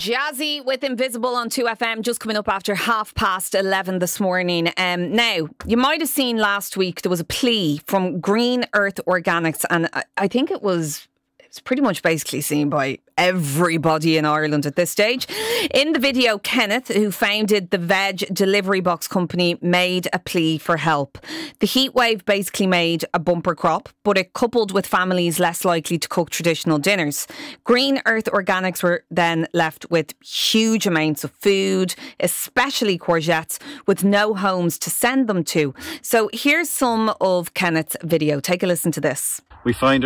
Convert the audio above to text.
Jazzy with Invisible on 2FM, just coming up after 11:30 this morning. Now, you might have seen last week there was a plea from Green Earth Organics, and I think it was pretty much basically seen by everybody in Ireland at this stage. In the video, Kenneth, who founded the veg delivery box company, made a plea for help. The heatwave basically made a bumper crop, but it coupled with families less likely to cook traditional dinners. Green Earth Organics were then left with huge amounts of food, especially courgettes, with no homes to send them to. So here's some of Kenneth's video. Take a listen to this. We find